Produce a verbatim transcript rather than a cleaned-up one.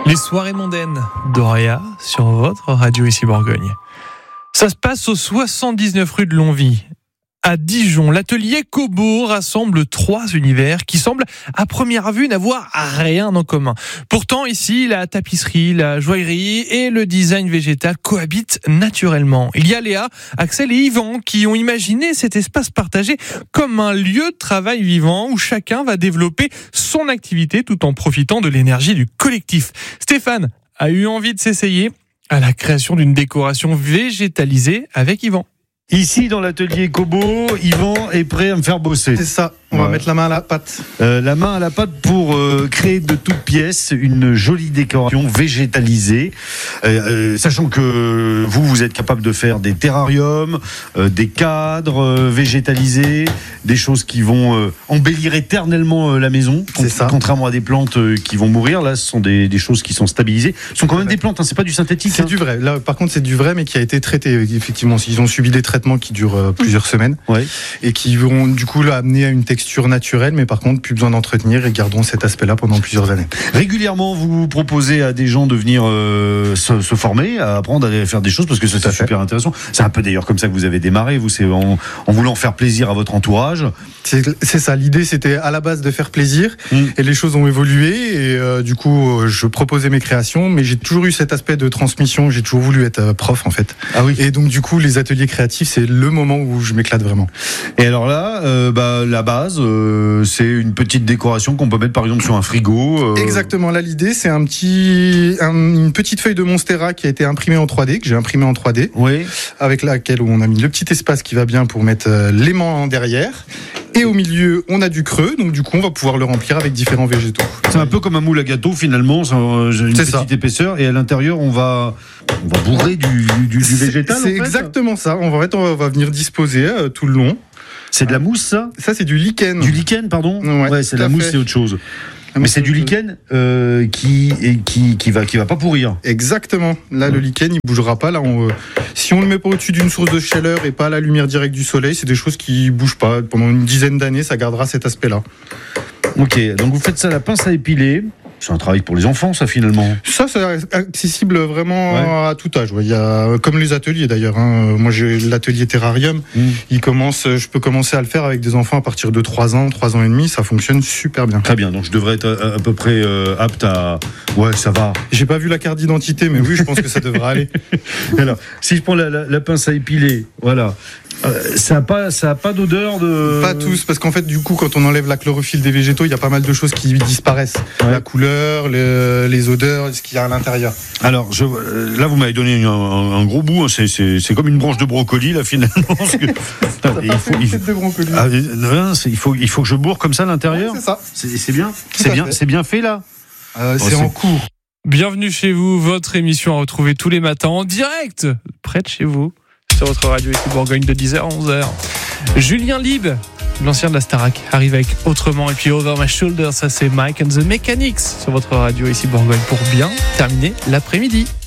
Les soirées mondaines d'Auréa sur votre radio ici Bourgogne. Ça se passe au soixante-dix-neuf rue de Longwy. À Dijon, l'atelier Kobo rassemble trois univers qui semblent à première vue n'avoir rien en commun. Pourtant, ici, la tapisserie, la joaillerie et le design végétal cohabitent naturellement. Il y a Léa, Axel et Yvan qui ont imaginé cet espace partagé comme un lieu de travail vivant où chacun va développer son activité tout en profitant de l'énergie du collectif. Stéphane a eu envie de s'essayer à la création d'une décoration végétalisée avec Yvan. Ici, dans l'atelier Kobo, Yvan est prêt à me faire bosser. C'est ça, on ouais. va mettre la main à la pâte. Euh, la main à la pâte pour euh, créer de toutes pièces une jolie décoration végétalisée. Euh, euh, sachant que vous, vous êtes capable de faire des terrariums, euh, des cadres euh, végétalisés, des choses qui vont euh, embellir éternellement euh, la maison. C'est ça. Contrairement à des plantes euh, qui vont mourir, là, ce sont des, des choses qui sont stabilisées. Ce sont quand même des plantes, hein, c'est pas du synthétique. C'est hein. du vrai. Là, par contre, c'est du vrai, mais qui a été traité. Effectivement, ils ont subi des traitements qui durent euh, plusieurs semaines ouais. et qui vont du coup là, amener à une texture naturelle, mais par contre plus besoin d'entretenir et garderont cet aspect-là pendant plusieurs années. Régulièrement, vous proposez à des gens de venir euh, se, se former, à apprendre à faire des choses parce que c'est super fait. intéressant. C'est un peu d'ailleurs comme ça que vous avez démarré, vous, c'est en, en voulant faire plaisir à votre entourage. C'est, c'est ça, l'idée c'était à la base de faire plaisir mmh. et les choses ont évolué et euh, du coup je proposais mes créations, mais j'ai toujours eu cet aspect de transmission, j'ai toujours voulu être prof en fait. Ah oui. Et donc du coup les ateliers créatifs c'est le moment où je m'éclate vraiment. Et alors là, euh, bah, la base, euh, c'est une petite décoration qu'on peut mettre par exemple sur un frigo. Euh... Exactement, là l'idée c'est un petit, un, une petite feuille de Monstera qui a été imprimée en trois D, que j'ai imprimée en trois D, oui. avec laquelle on a mis le petit espace qui va bien pour mettre euh, l'aimant derrière. Et au milieu, on a du creux, donc du coup, on va pouvoir le remplir avec différents végétaux. C'est un peu comme un moule à gâteau, finalement, c'est une c'est petite ça. épaisseur, et à l'intérieur, on va, on va bourrer du, du, du végétal. C'est en fait. exactement ça. En fait, on va venir disposer euh, tout le long. C'est de la mousse, ça ? Ça, c'est du lichen. Du lichen, pardon ? Ouais, ouais c'est de la mousse, fait. c'est autre chose. Mais c'est du lichen euh, qui, qui, qui, va, qui va pas pourrir. Exactement. Là, le lichen, il bougera pas. Là, on, euh, si on le met pas au-dessus d'une source de chaleur et pas à la lumière directe du soleil, c'est des choses qui bougent pas. Pendant une dizaine d'années, ça gardera cet aspect-là. Ok, donc vous faites ça à la pince à épiler. C'est un travail pour les enfants, ça, finalement. Ça, c'est accessible vraiment ouais. à tout âge. Ouais. Il y a, comme les ateliers, d'ailleurs. Hein. Moi, j'ai l'atelier terrarium. Mmh. Il commence, je peux commencer à le faire avec des enfants à partir de trois ans, trois ans et demi. Ça fonctionne super bien. Très bien. Donc, je devrais être à, à peu près euh, apte à... Ouais, ça va. J'ai pas vu la carte d'identité, mais oui, je pense que ça devrait aller. Alors, si je prends la, la, la pince à épiler, voilà. Euh, ça n'a pas, ça a pas d'odeur de... Pas tous, parce qu'en fait, du coup, quand on enlève la chlorophylle des végétaux, il y a pas mal de choses qui disparaissent. Ouais. La couleur, le, les odeurs, ce qu'il y a à l'intérieur. Alors, je, là, vous m'avez donné un, un, un gros bout. Hein, c'est, c'est, c'est comme une branche de brocoli, là, finalement. Parce que, ça il, faut, il, de brocoli. Ah, non, c'est, il, faut, il faut que je bourre comme ça à l'intérieur. Ouais, c'est ça. C'est, c'est bien. C'est bien, c'est bien fait, là. Euh, oh, c'est, c'est en cours. Bienvenue chez vous, votre émission à retrouver tous les matins en direct, près de chez vous. Sur votre radio ici Bourgogne de dix heures à onze heures. Julien Lieb, l'ancien de la Starac, arrive avec Autrement et puis Over My Shoulder, ça c'est Mike and the Mechanics sur votre radio ici Bourgogne pour bien terminer l'après-midi.